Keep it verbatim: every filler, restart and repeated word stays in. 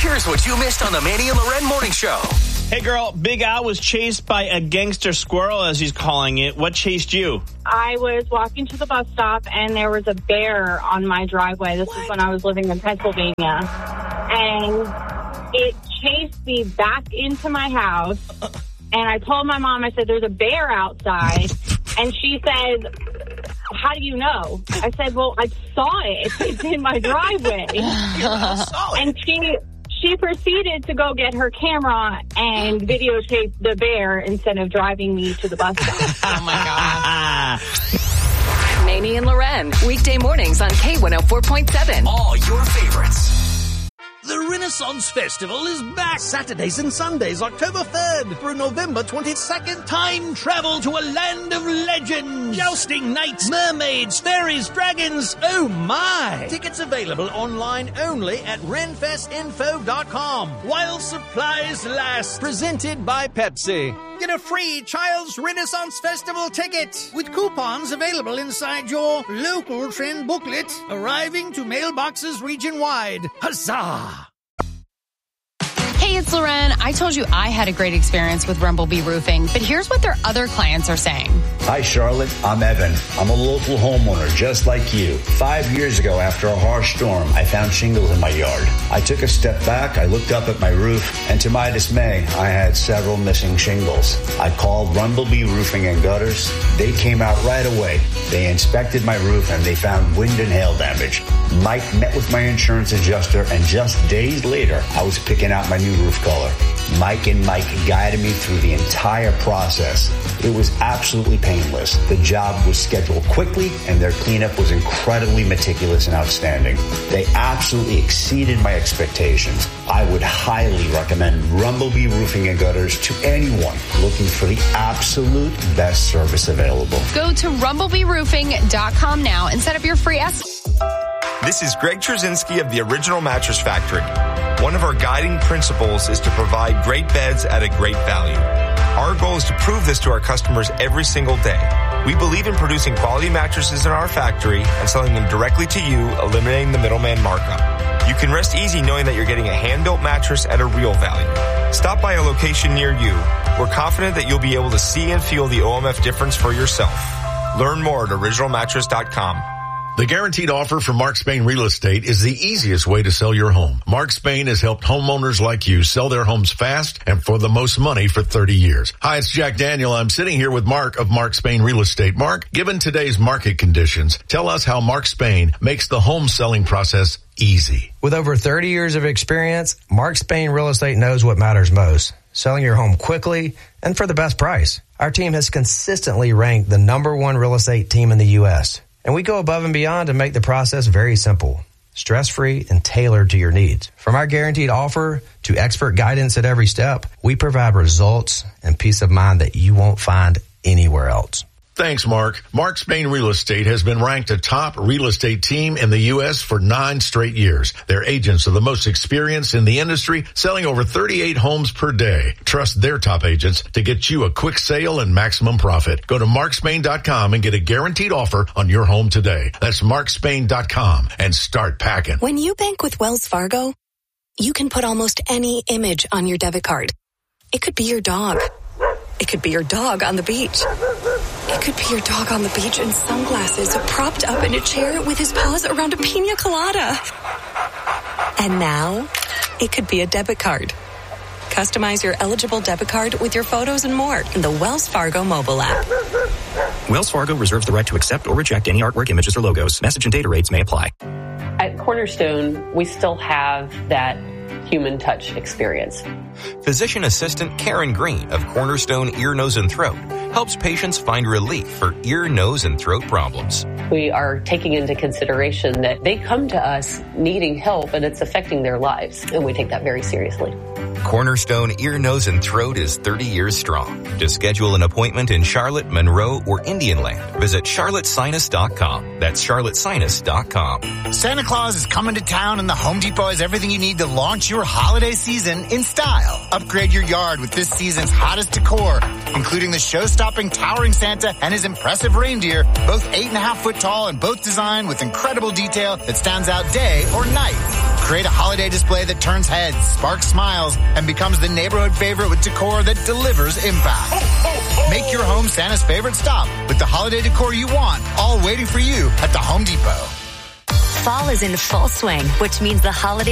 Here's what you missed on the Manny and Loren Morning Show. Hey, girl, Big Al was chased by a gangster squirrel, as he's calling it. What chased you? I was walking to the bus stop, and there was a bear on my driveway. This what? was when I was living in Pennsylvania. And it chased me back into my house. And I told my mom, I said, there's a bear outside. And she said, how do you know? I said, well, I saw it. It's in my driveway. And she... She proceeded to go get her camera and videotape the bear instead of driving me to the bus stop. Oh, my God. Manny and Loren, weekday mornings on K one oh four point seven. All your favorites. The Renaissance Festival is back Saturdays and Sundays, October third through November twenty-second. Time travel to a land of legends. Jousting knights, mermaids, fairies, dragons. Oh my! Tickets available online only at renfest info dot com. While supplies last. Presented by Pepsi. Get a free Child's Renaissance Festival ticket with coupons available inside your local trend booklet, arriving to mailboxes region-wide. Huzzah! Hey, it's Loren. I told you I had a great experience with Rumblebee Roofing, but here's what their other clients are saying. Hi, Charlotte. I'm Evan. I'm a local homeowner just like you. Five years ago, after a harsh storm, I found shingles in my yard. I took a step back, I looked up at my roof, and to my dismay, I had several missing shingles. I called Rumblebee Roofing and Gutters. They came out right away. They inspected my roof, and they found wind and hail damage. Mike met with my insurance adjuster, and just days later, I was picking out my new roof color. Mike and Mike guided me through the entire process. It was absolutely painless. The job was scheduled quickly, and their cleanup was incredibly meticulous and outstanding. They absolutely exceeded my expectations. I would highly recommend Rumblebee Roofing and Gutters to anyone looking for the absolute best service available. Go to rumblebee roofing dot com now and set up your free estimate. This is Greg Trzynski of the Original Mattress Factory. One of our guiding principles is to provide great beds at a great value. Our goal is to prove this to our customers every single day. We believe in producing quality mattresses in our factory and selling them directly to you, eliminating the middleman markup. You can rest easy knowing that you're getting a hand-built mattress at a real value. Stop by a location near you. We're confident that you'll be able to see and feel the O M F difference for yourself. Learn more at original mattress dot com. The guaranteed offer from Mark Spain Real Estate is the easiest way to sell your home. Mark Spain has helped homeowners like you sell their homes fast and for the most money for thirty years. Hi, it's Jack Daniel. I'm sitting here with Mark of Mark Spain Real Estate. Mark, given today's market conditions, tell us how Mark Spain makes the home selling process easy. With over thirty years of experience, Mark Spain Real Estate knows what matters most: selling your home quickly and for the best price. Our team has consistently ranked the number one real estate team in the U S, and we go above and beyond to make the process very simple, stress-free, and tailored to your needs. From our guaranteed offer to expert guidance at every step, we provide results and peace of mind that you won't find anywhere else. Thanks, Mark. Mark Spain Real Estate has been ranked a top real estate team in the U S for nine straight years. Their agents are the most experienced in the industry, selling over thirty-eight homes per day. Trust their top agents to get you a quick sale and maximum profit. Go to mark spain dot com and get a guaranteed offer on your home today. That's mark spain dot com and start packing. When you bank with Wells Fargo, you can put almost any image on your debit card. It could be your dog. It could be your dog on the beach. It could be your dog on the beach in sunglasses, propped up in a chair with his paws around a pina colada. And now, it could be a debit card. Customize your eligible debit card with your photos and more in the Wells Fargo mobile app. Wells Fargo reserves the right to accept or reject any artwork, images, or logos. Message and data rates may apply. At Cornerstone, we still have that human touch experience. Physician assistant Karen Green of Cornerstone Ear, Nose, and Throat helps patients find relief for ear, nose, and throat problems. We are taking into consideration that they come to us needing help and it's affecting their lives, and we take that very seriously. Cornerstone Ear, Nose, and Throat is thirty years strong. To schedule an appointment in Charlotte, Monroe, or Indian Land, visit charlotte sinus dot com. That's charlotte sinus dot com. Santa Claus is coming to town, and the Home Depot has everything you need to launch your holiday season in style. Upgrade your yard with this season's hottest decor, including the show-stopping towering Santa and his impressive reindeer, both eight and a half foot tall and both designed with incredible detail that stands out day or night. Create a holiday display that turns heads, sparks smiles, and becomes the neighborhood favorite with decor that delivers impact. Make your home Santa's favorite stop with the holiday decor you want, all waiting for you at the Home Depot. Fall is in full swing, which means the holiday